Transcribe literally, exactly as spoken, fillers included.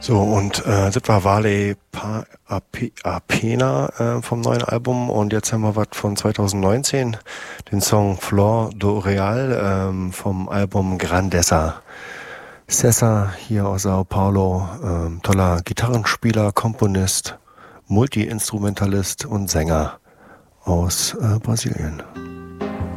So, und äh, das war Vale Pa- Ape- Apena äh, vom neuen Album. Und jetzt haben wir was von zwanzig neunzehn, den Song Flor do Real ähm, vom Album Grandeza. Cesar hier aus Sao Paulo, ähm, toller Gitarrenspieler, Komponist, Multi-Instrumentalist und Sänger aus äh, Brasilien.